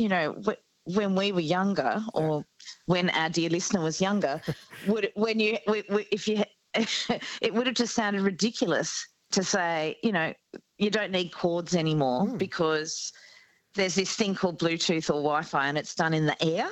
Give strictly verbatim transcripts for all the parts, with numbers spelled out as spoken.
you know, w- when we were younger, or when our dear listener was younger, would when you w- w- if you it would have just sounded ridiculous to say, you know, you don't need cords anymore Mm. because there's this thing called Bluetooth or Wi-Fi and it's done in the air.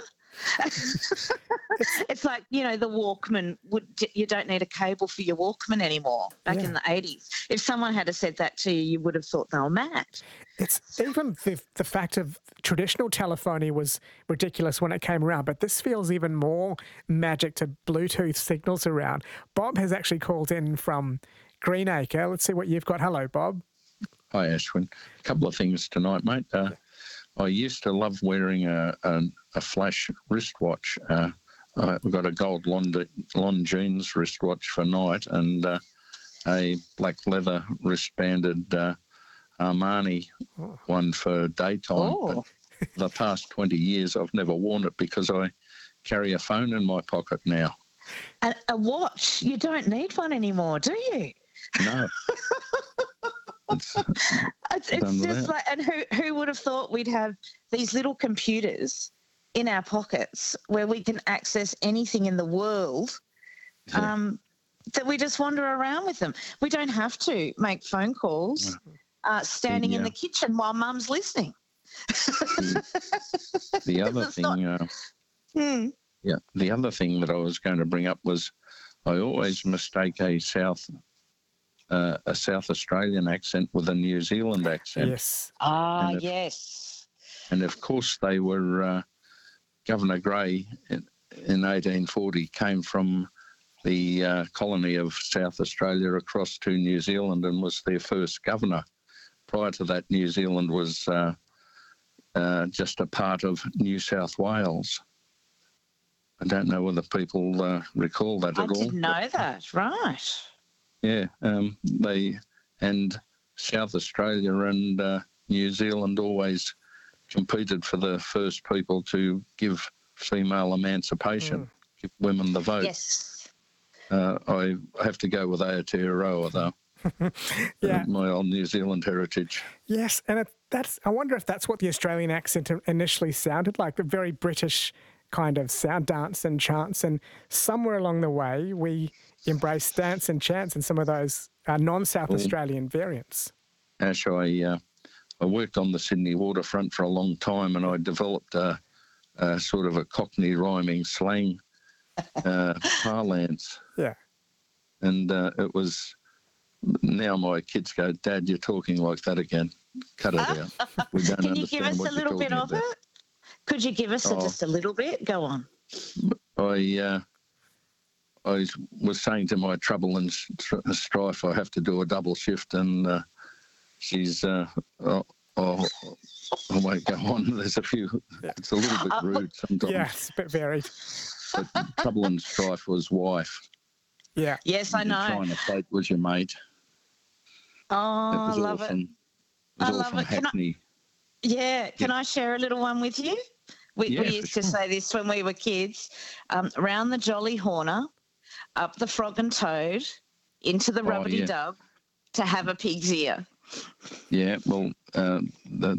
It's like, you know, the Walkman, would you don't need a cable for your Walkman anymore back Yeah. in the eighties. If someone had have said that to you, you would have thought they were mad. It's even the, the fact of traditional telephony was ridiculous when it came around, but this feels even more magic to Bluetooth signals around. Bob has actually called in from Greenacre. Let's see what you've got. Hello, Bob. Hi, Ashwin. A couple of things tonight, mate. Uh, I used to love wearing a, a, a flash wristwatch. Uh, I've got a gold Lon- Longines wristwatch for night and uh, a black leather wristbanded uh, Armani Oh. one for daytime. Oh. But for the past twenty years, I've never worn it because I carry a phone in my pocket now. A, a watch, you don't need one anymore, do you? No. It's, It's, it's Done with just that. like, and who who would have thought we'd have these little computers in our pockets where we can access anything in the world, Yeah. um, that we just wander around with them. We don't have to make phone calls uh, standing in Yeah. the kitchen while mum's listening. the, the other It's thing... not- Uh, Hmm. Yeah, the other thing that I was going to bring up was I always mistake a South uh, a South Australian accent with a New Zealand accent. Yes. Ah, And if- yes. And of course they were, uh, Governor Grey in, in eighteen forty came from the uh, colony of South Australia across to New Zealand and was their first governor. Prior to that, New Zealand was uh, uh, just a part of New South Wales. I don't know whether people uh, recall that I at all. didn't know that. Right. Yeah, um, they and South Australia and uh, New Zealand always competed for the first people to give female emancipation, Mm. give women the vote. Yes. Uh, I have to go with Aotearoa, though, Yeah. my old New Zealand heritage. Yes, and it, that's. I wonder if that's what the Australian accent initially sounded like, the very British kind of sound, dance and chants, and somewhere along the way we embraced dance and chants and some of those uh, non-South Well- Australian variants. Ash, I, uh, I worked on the Sydney waterfront for a long time and I developed a, a sort of a Cockney rhyming slang uh, parlance. Yeah. And uh, it was, now my kids go, Dad, you're talking like that again. Cut it out. We don't Can you give understand us what a you're little bit talking of about. it? Could you give us a- Oh. just a little bit? Go on. I uh, I was saying to my trouble and str- strife, I have to do a double shift, and uh, she's. Uh, oh, oh, I won't go on. There's a few. It's a little bit rude sometimes. Yeah, it's a bit varied. But trouble and strife was wife. Yeah. Yes, I And know. China plate was your mate. Oh, It I was all love it. from. It was I all love from it. Can I- Hackney. Yeah, can I share a little one with you? We, Yeah, we for used to sure. say this when we were kids. Um, round the Jolly Horner, up the Frog and Toad, into the Oh, Rubbity yeah. Dub, to have a pig's ear. Yeah, well, uh, the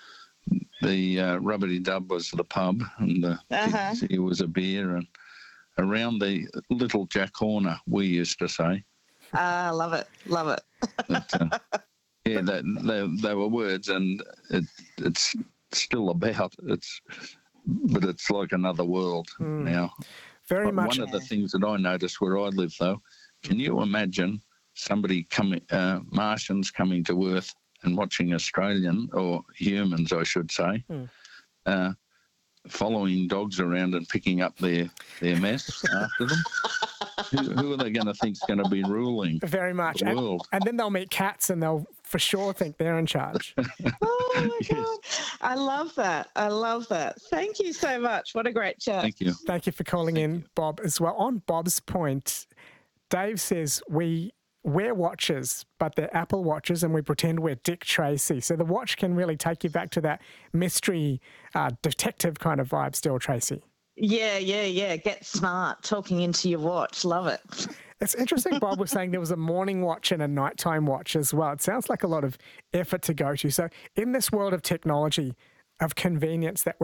the uh, Rubbity Dub was the pub, and the Uh-huh. pig's ear was a beer, and around the Little Jack Horner, we used to say. Ah, love it, love it. But, uh, yeah, they, they, they were words, and it, it's still about. It's, but it's like another world Mm. now. Very But much. one of the things that I noticed where I live, though, can you imagine somebody coming, uh, Martians coming to Earth and watching Australian, or humans, I should say, Mm. uh, following dogs around and picking up their, their mess after them? who, who are they going to think's going to be ruling Very much. the And, world? and then they'll meet cats and they'll for sure think they're in charge. Oh, my Yes. God. I love that. I love that. Thank you so much. What a great chat. Thank you. Thank you for calling in, Bob, as well. On Bob's point, Dave says we wear watches, but they're Apple watches, and we pretend we're Dick Tracy. So the watch can really take you back to that mystery uh, detective kind of vibe still, Tracy. Yeah, yeah, yeah. Get smart. Talking into your watch. Love it. It's interesting Bob was saying there was a morning watch and a nighttime watch as well. It sounds like a lot of effort to go to. So in this world of technology, of convenience that